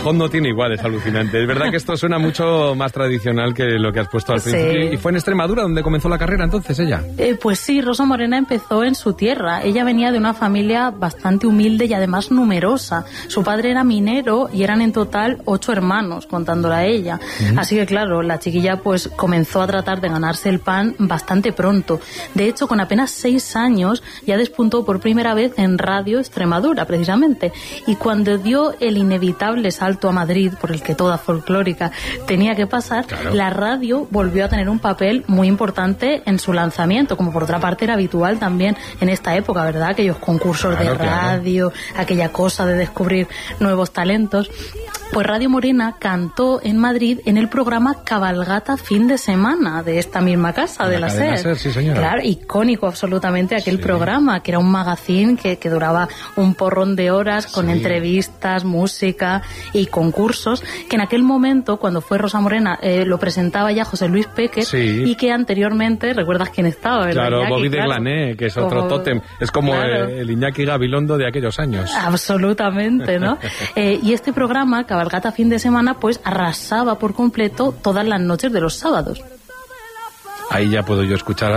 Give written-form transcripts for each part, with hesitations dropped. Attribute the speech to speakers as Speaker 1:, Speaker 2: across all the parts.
Speaker 1: Gijón no tiene igual, es alucinante. Es verdad que esto suena mucho más tradicional que lo que has puesto al principio. ¿Y fue en Extremadura donde comenzó la carrera entonces ella?
Speaker 2: Pues sí, Rosa Morena empezó en su tierra. Ella venía de una familia bastante humilde y además numerosa. Su padre era minero y eran en total 8 hermanos, contándola a ella. Así que claro, la chiquilla pues comenzó a tratar de ganarse el pan bastante pronto. De hecho, con apenas 6 años ya despuntó por primera vez en Radio Extremadura, precisamente. Y cuando dio el inevitable salto a Madrid, por el que toda folclórica tenía que pasar, claro, la radio volvió a tener un papel muy importante en su lanzamiento, como por otra parte era habitual también en esta época, ¿verdad? Aquellos concursos de radio, aquella cosa de descubrir nuevos talentos. Pues Radio Morena cantó en Madrid en el programa Cabalgata Fin de Semana de esta misma casa, de la SER.
Speaker 1: Sí, señora.
Speaker 2: Claro, icónico absolutamente aquel programa, que era un magazine que duraba un porrón de horas con entrevistas, música y concursos, que en aquel momento, cuando fue Rosa Morena, lo presentaba ya José Luis Péquer y que anteriormente, ¿recuerdas quién estaba?
Speaker 1: Claro,
Speaker 2: Iñaki,
Speaker 1: Bobby de Glané, que es otro tótem. Es como el Iñaki Gabilondo de aquellos años.
Speaker 2: Absolutamente, ¿no? Y este programa, Cabalgata Fin de Semana, pues arrasaba por completo todas las noches de los sábados.
Speaker 1: Ahí ya puedo yo escuchar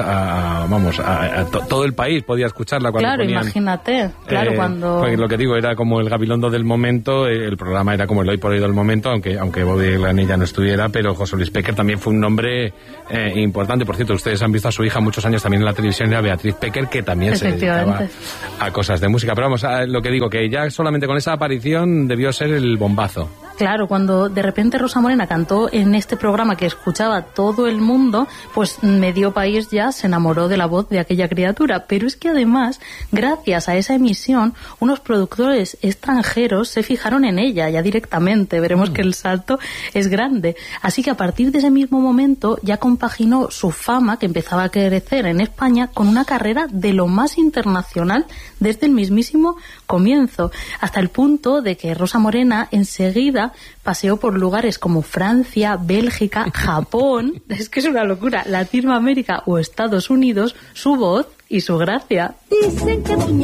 Speaker 1: todo el país podía escucharla cuando
Speaker 2: claro,
Speaker 1: ponían,
Speaker 2: imagínate, claro, cuando...
Speaker 1: Pues lo que digo, era como el Gabilondo del momento, el programa era como el Hoy por Hoy del momento, aunque Bobby Glané ya no estuviera, pero José Luis Péquer también fue un nombre importante. Por cierto, ustedes han visto a su hija muchos años también en la televisión, era Beatriz Péquer, que también se dedicaba a cosas de música. Pero vamos, lo que digo, que ya solamente con esa aparición debió ser el bombazo.
Speaker 2: Claro, cuando de repente Rosa Morena cantó en este programa que escuchaba todo el mundo, pues medio país ya se enamoró de la voz de aquella criatura. Pero es que además, gracias a esa emisión, unos productores extranjeros se fijaron en ella ya directamente. Veremos que el salto es grande. Así que a partir de ese mismo momento ya compaginó su fama, que empezaba a crecer en España, con una carrera de lo más internacional desde el mismísimo comienzo, hasta el punto de que Rosa Morena enseguida paseó por lugares como Francia, Bélgica, Japón, es que es una locura, Latinoamérica o Estados Unidos, su voz y su gracia. Dicen que